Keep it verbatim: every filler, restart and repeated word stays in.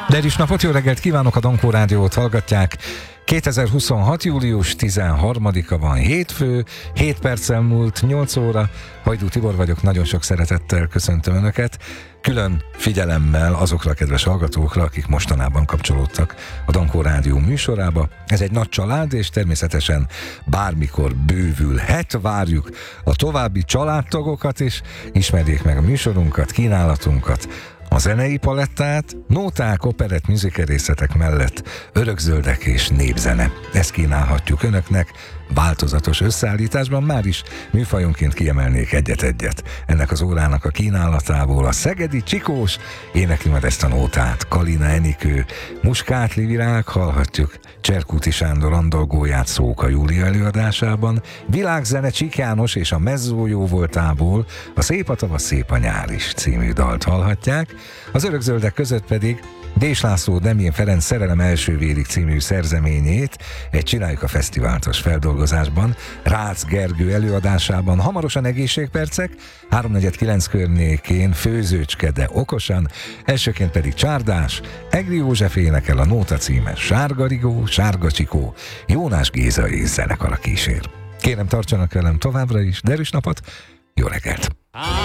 Derűs napot, jó reggelt kívánok, a Dankó Rádiót hallgatják. kétezer-huszonhat. július tizenharmadika van, hétfő, hét perccel múlt nyolc óra. Hajdú Tibor vagyok, nagyon sok szeretettel köszöntöm Önöket. Külön figyelemmel azokra a kedves hallgatókra, akik mostanában kapcsolódtak a Dankó Rádió műsorába. Ez egy nagy család, és természetesen bármikor bővülhet. Várjuk a további családtagokat, és ismerjék meg a műsorunkat, kínálatunkat, a zenei palettát, nóták, operett, műzikerészetek mellett örökzöldek és népzene. Ezt kínálhatjuk Önöknek változatos összeállításban, már is műfajonként kiemelnék egyet-egyet. Ennek az órának a kínálatából a szegedi Csikós énekli majd ezt a nótát, Kalina Enikő, Muskátli Virág, hallhatjuk Cserkuti Sándor andalgóját Szóka Júlia előadásában, Világzene Csík János és a Mezzó jó voltából a Szép a tavasz, szép a nyár is című dalt hallhatják. Az örökzöldek között pedig Dés László Demjén Ferenc Szerelem első vérig című szerzeményét egy Csináljuk a fesztiváltos feldolgozásban, Rácz Gergő előadásában, hamarosan egészségpercek, háromnegyed kilenc környékén Főzőcske, de okosan, elsőként pedig Csárdás, Egri József énekel, a nóta címe Sárga Rigó, Sárga Csikó, Jónás Géza és zenekara kísér. Kérem, tartsanak velem továbbra is, derűs napot, jó reggelt!